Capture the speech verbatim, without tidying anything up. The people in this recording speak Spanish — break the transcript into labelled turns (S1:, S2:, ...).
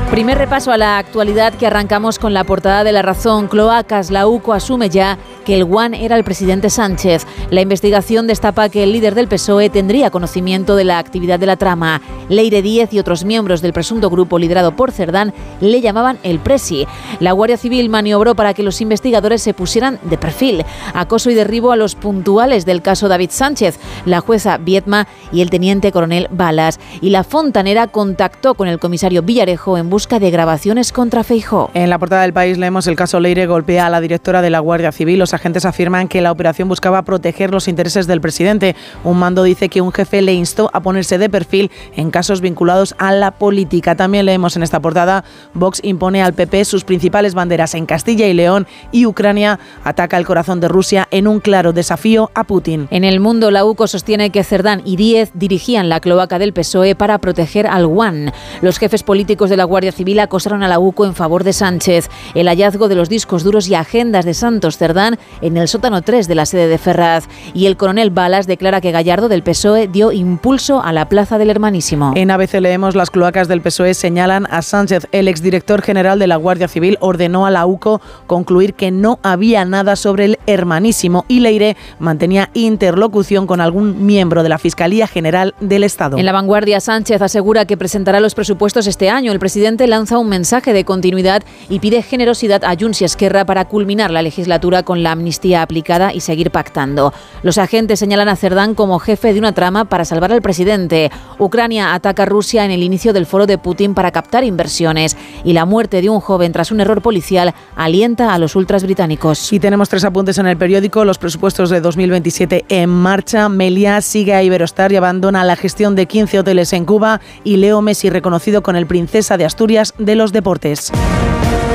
S1: Primer repaso a la actualidad que arrancamos con la portada de La Razón. Cloacas, la U C O asume ya que el guan era el presidente Sánchez. La investigación destapa que el líder del P S O E tendría conocimiento de la actividad de la trama. Leire Díez y otros miembros del presunto grupo liderado por Cerdán le llamaban el Presi. La Guardia Civil maniobró para que los investigadores se pusieran de perfil. Acoso y derribo a los puntuales del caso David Sánchez, la jueza Viedma y el teniente coronel Balas. Y la Fontanera contactó con el comisario Villarejo en busca de grabaciones contra Feijóo.
S2: En la portada del País leemos el caso Leire golpea a la directora de la Guardia Civil. Los agentes afirman que la operación buscaba proteger los intereses del presidente. Un mando dice que un jefe le instó a ponerse de perfil en casos vinculados a la política. También leemos en esta portada, Vox impone al P P sus principales banderas en Castilla y León y Ucrania ataca el corazón de Rusia en un claro desafío a Putin.
S1: En El Mundo, la U C O sostiene que Cerdán y Díez dirigían la cloaca del P S O E para proteger al guan. Los jefes políticos de la Guardia Civil acosaron a la U C O en favor de Sánchez. El hallazgo de los discos duros y agendas de Santos Cerdán en el sótano tres de la sede de Ferraz. Y el coronel Balas declara que Gallardo del P S O E dio impulso a la Plaza del Hermanísimo.
S2: En A B C leemos las cloacas del P S O E señalan a Sánchez. El exdirector general de la Guardia Civil ordenó a la U C O concluir que no había nada sobre el Hermanísimo y Leire mantenía interlocución con algún miembro de la Fiscalía General del Estado.
S1: En La Vanguardia, Sánchez asegura que presentará los presupuestos este año. El presidente lanza un mensaje de continuidad y pide generosidad a Junts y Esquerra para culminar la legislatura con la amnistía aplicada y seguir pactando. Los agentes señalan a Cerdán como jefe de una trama para salvar al presidente. Ucrania ataca a Rusia en el inicio del foro de Putin para captar inversiones. Y la muerte de un joven tras un error policial alienta a los ultras británicos.
S2: Y tenemos tres apuntes en el periódico. Los presupuestos de dos mil veintisiete en marcha. Meliá sigue a Iberostar y abandona la gestión de quince hoteles en Cuba. Y Leo Messi reconocido con el Princesa de Asturias de los Deportes.